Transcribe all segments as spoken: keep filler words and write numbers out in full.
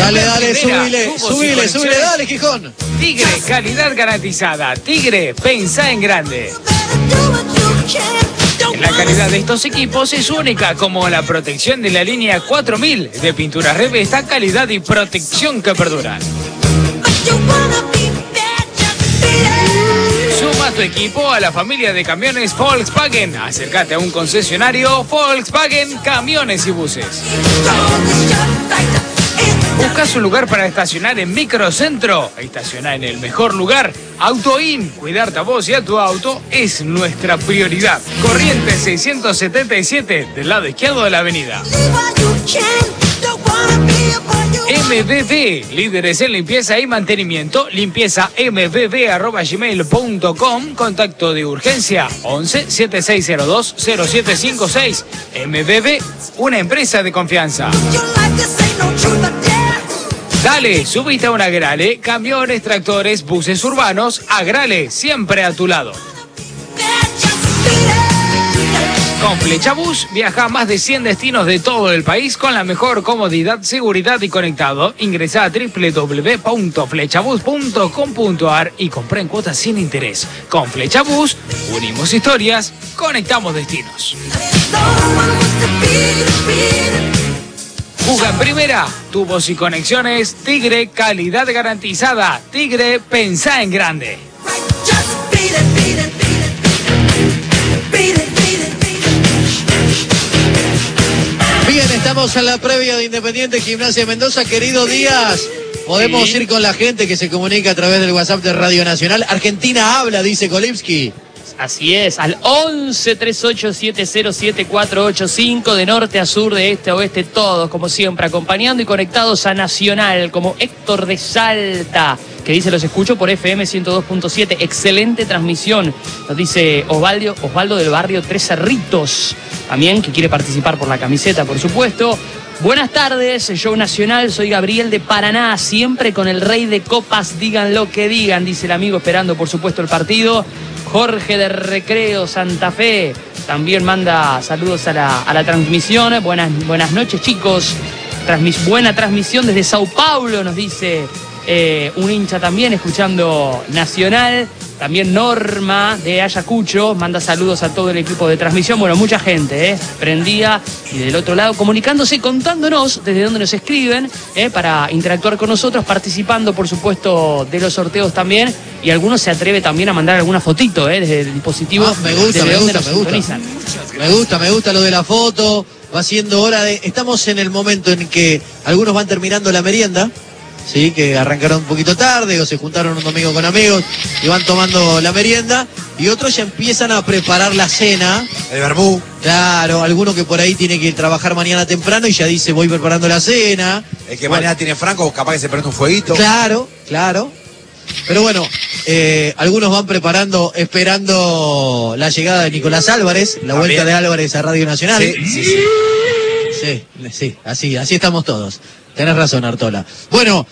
Dale, dale, subile, subile, subile, dale, Gijón. Tigre, calidad garantizada. Tigre, pensá en grande. La calidad de estos equipos es única, como la protección de la línea cuatro mil de pinturas Revesta, calidad y protección que perduran. Suma tu equipo a la familia de camiones Volkswagen. Acércate a un concesionario Volkswagen Camiones y Buses. ¿Buscas un lugar para estacionar en Microcentro? Estacionar en el mejor lugar. AutoIn. Cuidarte a vos y a tu auto es nuestra prioridad. Corrientes seiscientos setenta y siete, del lado izquierdo de la avenida. M B B, líderes en limpieza y mantenimiento. Limpieza m b b arroba gmail punto com. Contacto de urgencia once, setenta y seis cero dos, cero siete cinco seis. M B B, una empresa de confianza. Dale, subite a un Agrale, camiones, tractores, buses urbanos. Agrale, siempre a tu lado. Con Flechabús viaja a más de cien destinos de todo el país con la mejor comodidad, seguridad y conectado. Ingresa a doble u doble u doble u punto flechabús punto com punto a r y compra en cuotas sin interés. Con Flechabús unimos historias, conectamos destinos. Juga en primera, tubos y conexiones. Tigre, calidad garantizada. Tigre, pensá en grande. Bien, estamos en la previa de Independiente Gimnasia Mendoza. Querido Díaz, podemos sí. ir con la gente que se comunica a través del WhatsApp de Radio Nacional. Argentina habla, dice Kolipski. Así es, al once, treinta y ocho, setenta, siete cuatro ocho cinco, de norte a sur, de este a oeste, todos, como siempre, acompañando y conectados a Nacional, como Héctor de Salta, que dice, los escucho por F M ciento dos punto siete, excelente transmisión, nos dice Osvaldo, Osvaldo del barrio Tres Cerritos, también, que quiere participar por la camiseta, por supuesto. Buenas tardes, Show Nacional, soy Gabriel de Paraná, siempre con el rey de copas, digan lo que digan, dice el amigo, esperando por supuesto el partido. Jorge de Recreo, Santa Fe, también manda saludos a la, a la transmisión. Buenas, buenas noches, chicos. Transmis, buena transmisión desde Sao Paulo, nos dice eh, un hincha también, escuchando Nacional. También Norma de Ayacucho manda saludos a todo el equipo de transmisión. Bueno, mucha gente, ¿eh? Prendía y del otro lado comunicándose, contándonos desde dónde nos escriben, ¿eh? Para interactuar con nosotros, participando, por supuesto, de los sorteos también. Y algunos se atreve también a mandar alguna fotito, ¿eh? Desde el dispositivo. Ah, me gusta, me gusta, me gusta. Me gusta, me gusta lo de la foto. Va siendo hora de... Estamos en el momento en que algunos van terminando la merienda. Sí, que arrancaron un poquito tarde o se juntaron un domingo con amigos y van tomando la merienda, y otros ya empiezan a preparar la cena. El vermú. Claro, alguno que por ahí tiene que trabajar mañana temprano y ya dice voy preparando la cena. El que bueno, mañana tiene franco, capaz que se prende un fueguito. Claro, claro. Pero bueno, eh, algunos van preparando, esperando la llegada de Nicolás Álvarez, la También. vuelta de Álvarez a Radio Nacional. Sí, sí, sí. Sí, sí, así, así estamos todos. Tenés razón, Artola. Bueno,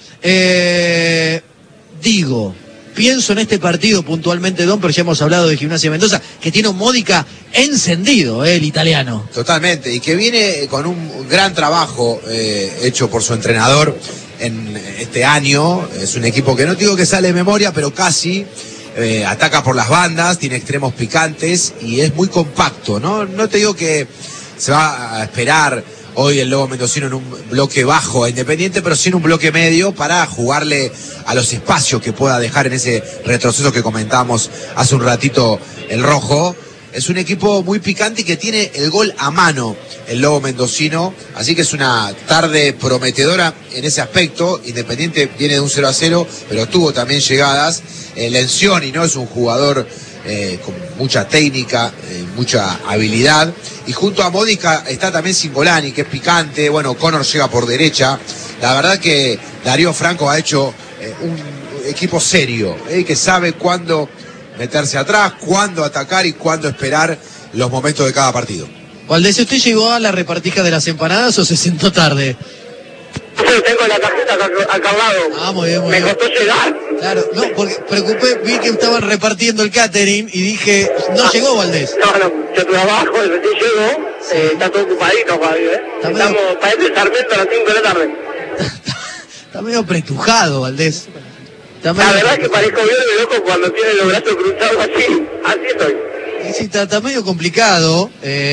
eh, digo, pienso en este partido puntualmente, Don, pero ya hemos hablado de Gimnasia Mendoza, que tiene un Módica encendido, eh, el italiano. Totalmente, y que viene con un gran trabajo eh, hecho por su entrenador en este año. Es un equipo que no digo que sale de memoria, pero casi. Eh, ataca por las bandas, tiene extremos picantes y es muy compacto, ¿no? No te digo que se va a esperar hoy el Lobo Mendocino en un bloque bajo a Independiente, pero sí en un bloque medio para jugarle a los espacios que pueda dejar en ese retroceso que comentábamos hace un ratito el Rojo. Es un equipo muy picante y que tiene el gol a mano, el Lobo Mendocino, así que es una tarde prometedora en ese aspecto. Independiente viene de un cero a cero, pero tuvo también llegadas. Eh, Lencioni, ¿no? Es un jugador eh, con mucha técnica, eh, mucha habilidad. Y junto a Módica está también Cingolani, que es picante. Bueno, Connor llega por derecha. La verdad que Darío Franco ha hecho eh, un equipo serio, eh, que sabe cuándo meterse atrás, cuándo atacar y cuándo esperar los momentos de cada partido. Valdés, ¿usted llegó a la repartija de las empanadas o se sentó tarde? Sí, tengo la tarjeta acá, acá al lado. Ah, muy bien, muy Me bien. costó llegar. Claro, no, porque preocupé, vi que estaban repartiendo el catering y dije, no llegó Valdés. No, no, yo trabajo, recién llego, eh, está todo ocupadito, Javi, ¿eh? Está medio- Estamos, parece Sarmiento a las cinco de la tarde. Está medio pretujado, Valdés. Está medio... La verdad es que parezco bien de loco cuando tiene los brazos cruzados así. Así estoy. Y sí, está, está medio complicado,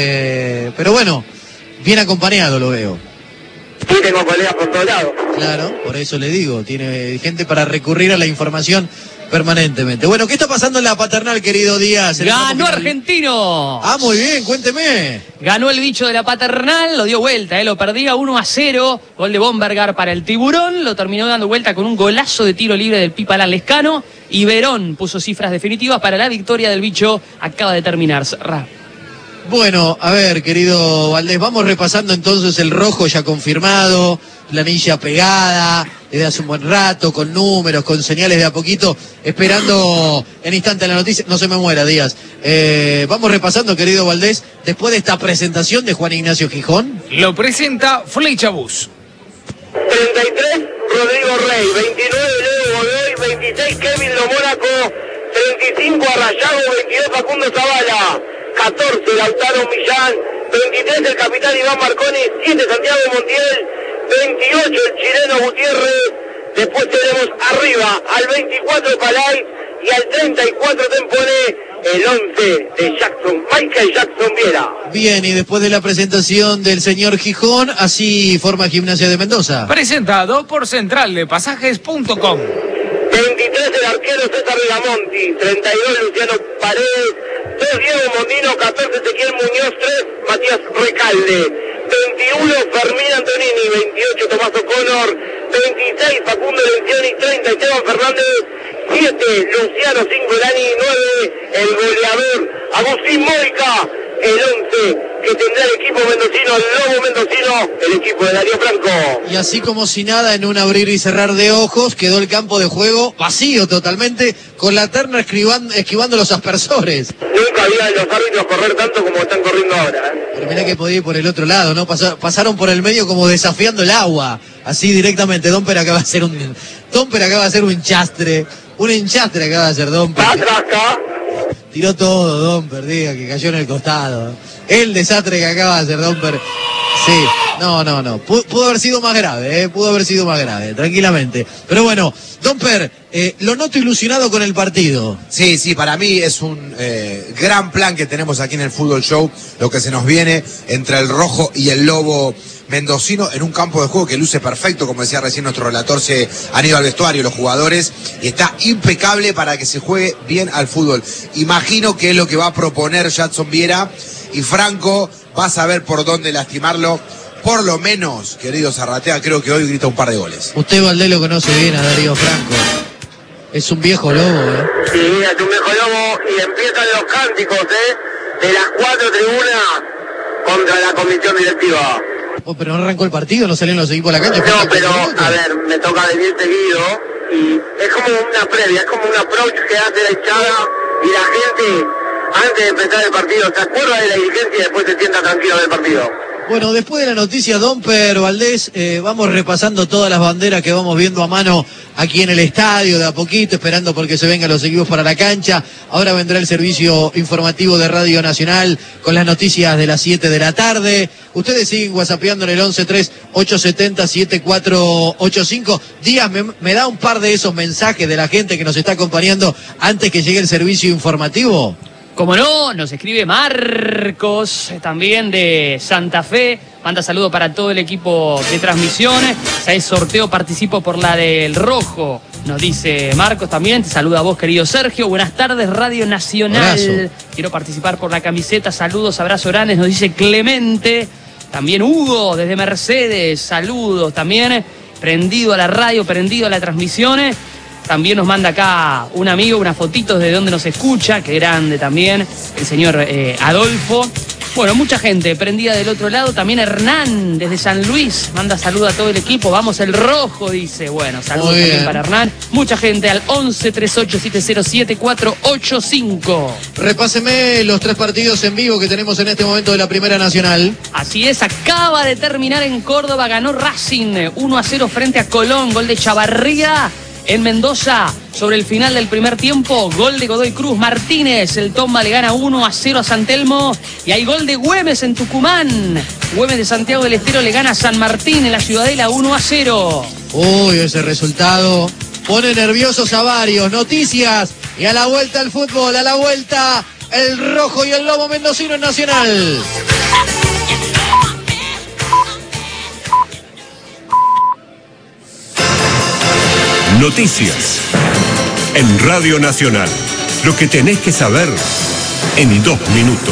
eh, pero bueno, bien acompañado lo veo. Sí, tengo colegas por todos lados. Claro, por eso le digo, tiene gente para recurrir a la información permanentemente. Bueno, ¿qué está pasando en la Paternal, querido Díaz? ¡Ganó Argentino! Ah, muy bien, cuénteme. Ganó el bicho de la Paternal, lo dio vuelta, ¿eh? Lo perdía uno a cero. Gol de Bombergar para el Tiburón. Lo terminó dando vuelta con un golazo de tiro libre del Pipa Alan Lescano. Y Verón puso cifras definitivas para la victoria del bicho. Acaba de terminar. Ra. Bueno, a ver, querido Valdés, vamos repasando entonces el rojo ya confirmado, planilla pegada desde hace un buen rato, con números, con señales de a poquito, esperando en instante la noticia. No se me muera, Díaz. Eh, vamos repasando, querido Valdés, después de esta presentación de Juan Ignacio Gijón. Lo presenta Flecha Bus. treinta y tres, Rodrigo Rey. veintinueve, Leo Godoy. veintiséis, Kevin Lo Mónaco. treinta y cinco, Arrayago. veintidós, Facundo Zavala. catorce, Lautaro Millán. veintitrés, el capitán Iván Marconi. siete, Santiago Montiel. veintiocho, el chileno Gutiérrez. Después tenemos arriba al veinticuatro Palay y al treinta y cuatro Temponé. El once de Jackson, Michael Jackson Viera. Bien, y después de la presentación del señor Gijón, así forma Gimnasia de Mendoza. Presentado por central de pasajes punto com. veintitrés, el arquero César Rigamonti. treinta y dos, Luciano Paredes. dos, Diego Mondino. catorce, Ezequiel Muñoz. tres, Matías Recalde. veintiuno, Fermín Antonini. veintiocho, Tomás O'Connor. veintiséis, Facundo Lencioni. treinta, Esteban Fernández. siete, Luciano Cingolani. nueve, el goleador Agustín Mójica. El once que tendrá el equipo mendocino, el Lobo Mendocino, el equipo de Darío Franco. Y así como si nada, en un abrir y cerrar de ojos, quedó el campo de juego vacío totalmente, con la terna esquivando, esquivando los aspersores. Nunca había los árbitros correr tanto como están corriendo ahora, ¿eh? Pero mirá que podía ir por el otro lado, ¿no? Pasar, pasaron por el medio como desafiando el agua, así directamente. Domper acaba de hacer un... Domper acaba de hacer un enchastre, un enchastre acaba de hacer Domper. Atrasca. Tiró todo, Domper, diga, que cayó en el costado. El desastre que acaba de hacer Domper. Sí, no, no, no. Pudo, pudo haber sido más grave, ¿eh? Pudo haber sido más grave, tranquilamente. Pero bueno, Domper, eh, lo noto ilusionado con el partido. Sí, sí, para mí es un eh, gran plan que tenemos aquí en el Fútbol Show, lo que se nos viene entre el rojo y el lobo mendocino en un campo de juego que luce perfecto, como decía recién nuestro relator, se han ido al vestuario los jugadores y está impecable para que se juegue bien al fútbol. Imagino que es lo que va a proponer Jackson Viera y Franco va a saber por dónde lastimarlo. Por lo menos, querido Zarratea, creo que hoy grita un par de goles. Usted, Valdés, lo conoce bien a Darío Franco. Es un viejo lobo, ¿eh? Sí, es un viejo lobo y empiezan los cánticos, ¿eh? De las cuatro tribunas contra la comisión directiva. Oh, pero no arrancó el partido, no salieron los equipos a la cancha. No, pero, a ver, me toca venir seguido y es como una previa, es como un approach que hace la hinchada y la gente, antes de empezar el partido, se acuerda de la dirigencia y después se sienta tranquilo del partido. Bueno, después de la noticia, Domper, Valdés, eh, vamos repasando todas las banderas que vamos viendo a mano aquí en el estadio, de a poquito, esperando porque se vengan los equipos para la cancha. Ahora vendrá el servicio informativo de Radio Nacional con las noticias de las siete de la tarde. Ustedes siguen whatsappeando en el once tres ocho siete cero siete cuatro ocho cinco. Díaz, me, me da un par de esos mensajes de la gente que nos está acompañando antes que llegue el servicio informativo. Como no, nos escribe Marcos, también de Santa Fe. Manda saludos para todo el equipo de transmisiones. Ya es sorteo, participo por la del rojo. Nos dice Marcos también. Te saluda a vos, querido Sergio. Buenas tardes, Radio Nacional. Abrazo. Quiero participar por la camiseta. Saludos, abrazo grandes. Nos dice Clemente. También Hugo, desde Mercedes. Saludos también. Prendido a la radio, prendido a las transmisiones. También nos manda acá un amigo unas fotitos de donde nos escucha, que grande también, el señor eh, Adolfo. Bueno, mucha gente prendida del otro lado. También Hernán, desde San Luis, manda saludo a todo el equipo. Vamos el rojo, dice. Bueno, saludos también para Hernán. Mucha gente al once tres ocho siete cero siete cuatro ocho cinco. Repáseme los tres partidos en vivo que tenemos en este momento de la Primera Nacional. Así es, acaba de terminar en Córdoba. Ganó Racing uno a cero frente a Colón. Gol de Chavarría. En Mendoza, sobre el final del primer tiempo, gol de Godoy Cruz Martínez. El Tomba le gana uno a cero a San Telmo. Y hay gol de Güemes en Tucumán. Güemes de Santiago del Estero le gana a San Martín en la Ciudadela uno a cero. Uy, ese resultado pone nerviosos a varios. Noticias. Y a la vuelta el fútbol, a la vuelta el rojo y el lobo mendocino en Nacional. Noticias en Radio Nacional. Lo que tenés que saber en dos minutos.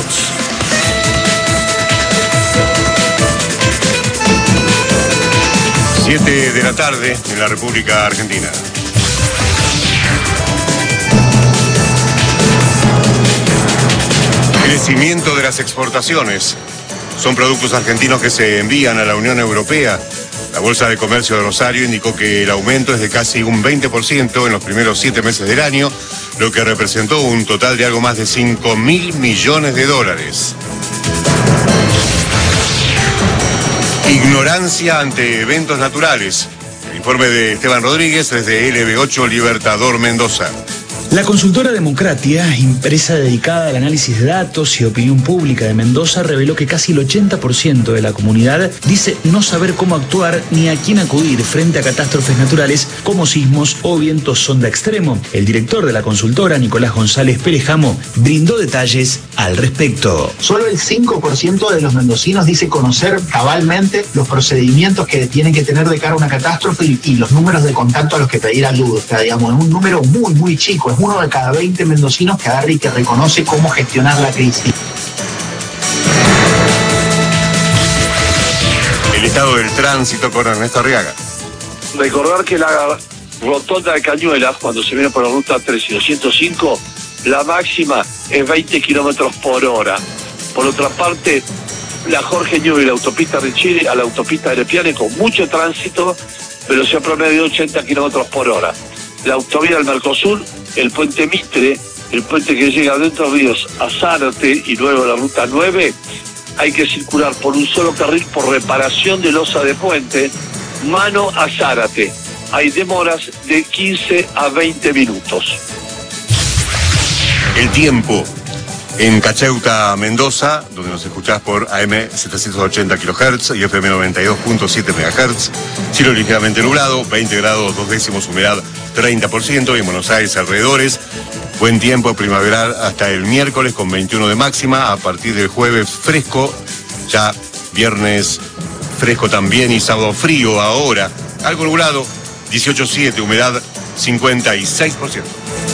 Siete de la tarde en la República Argentina. Crecimiento de las exportaciones. Son productos argentinos que se envían a la Unión Europea. La Bolsa de Comercio de Rosario indicó que el aumento es de casi un veinte por ciento en los primeros siete meses del año, lo que representó un total de algo más de cinco mil millones de dólares. Ignorancia ante eventos naturales. El informe de Esteban Rodríguez desde L B ocho Libertador Mendoza. La consultora Democratia, empresa dedicada al análisis de datos y opinión pública de Mendoza, reveló que casi el ochenta por ciento de la comunidad dice no saber cómo actuar ni a quién acudir frente a catástrofes naturales como sismos o vientos sonda extremo. El director de la consultora, Nicolás González Perejamo, brindó detalles al respecto. Solo el cinco por ciento de los mendocinos dice conocer cabalmente los procedimientos que tienen que tener de cara a una catástrofe y, y los números de contacto a los que pedir ayuda. O sea, digamos, es un número muy, muy chico. Es uno de cada veinte mendocinos que agarra y que reconoce cómo gestionar la crisis. El estado del tránsito con Ernesto Arriaga. Recordar que la rotonda de Cañuelas, cuando se viene por la ruta tres y doscientos cinco, la máxima es veinte kilómetros por hora. Por otra parte, la Jorge Newbery, la autopista de Chile a la autopista de Lepiane con mucho tránsito, velocidad promedio de ochenta kilómetros por hora. La autovía del Mercosur, el puente Mitre, el puente que llega de Entre Ríos a Zárate y luego la ruta nueve, hay que circular por un solo carril por reparación de losa de puente, mano a Zárate. Hay demoras de quince a veinte minutos. El tiempo en Cacheuta, Mendoza, donde nos escuchás por A M setecientos ochenta kilohertz y F M noventa y dos punto siete megahertz. Cielo ligeramente nublado, veinte grados, dos décimos, humedad treinta por ciento. Y en Buenos Aires alrededores, buen tiempo primaveral hasta el miércoles con veintiuno de máxima. A partir del jueves fresco, ya viernes fresco también y sábado frío ahora. Algo nublado, dieciocho punto siete, humedad cincuenta y seis por ciento.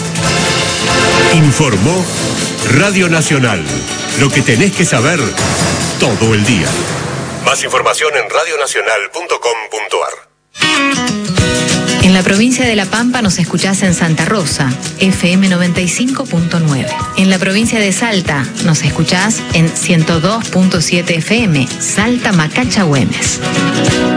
Informó Radio Nacional. Lo que tenés que saber todo el día. Más información en radio nacional punto com punto ar. En la provincia de La Pampa nos escuchás en Santa Rosa, F M noventa y cinco punto nueve. En la provincia de Salta nos escuchás en ciento dos punto siete F M, Salta Macacha Güemes.